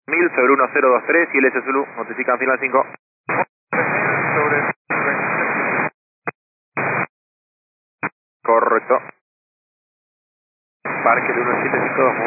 1000 sobre 1023 y LS Zulu, notifican final 5. Correcto. Parque de 1752.